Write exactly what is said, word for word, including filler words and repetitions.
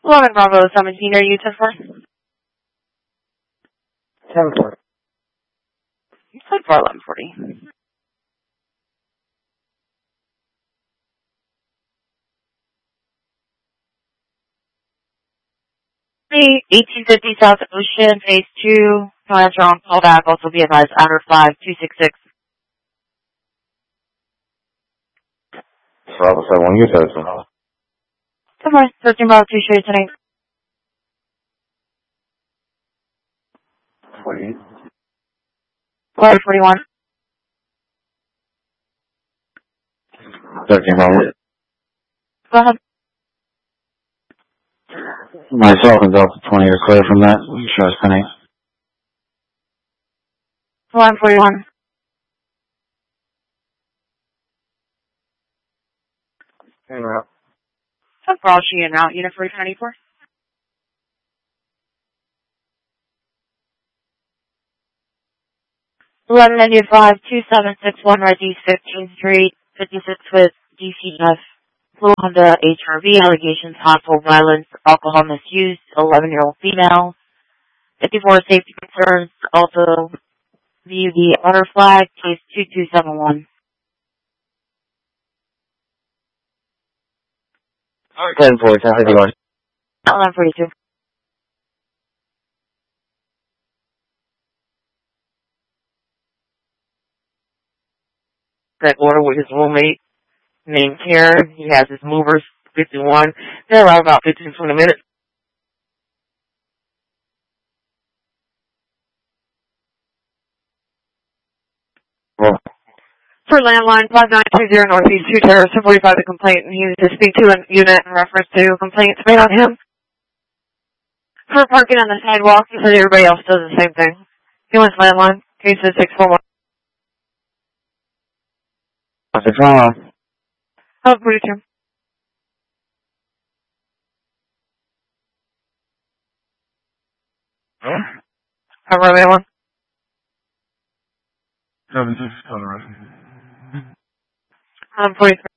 eleven Bravo seventeen, are you ten four? ten four. You said for eleven forty. eighteen fifty South Ocean, phase two. No answer on call back. Also be advised, outer five two six six. Bravo seven one, you said so. Good morning, thirteen Bravo two, show you tonight. forty-eight. eleven forty-one. thirteen Bravo. Go ahead. Myself and Delta twenty are clear from that. Show us tonight. eleven forty-one. En route. Overall, she in route, unit forty ninety-four. eleven ninety-five, two seven six one, Red East fifteenth Street, fifty-six with D C F. Blue Honda H R V, allegations, hostile violence, alcohol misuse, eleven-year-old female. fifty-four safety concerns, also view the order flag, case two two seven one. ten four, ten fifty-one. eleven forty-two. That order with his roommate named Karen. He has his movers, fifty-one. They're around about fifteen, twenty minutes. Well, For landline, five nine two zero Northeast two Terrace, two forty-five, the complaint, and he was to speak to a unit in reference to complaints made on him. For parking on the sidewalk, he said everybody else does the same thing. He wants landline, case is six four one. six one one. Oh, forty-two. Huh? How about that one? seven six, on the rest. Um, forty-three.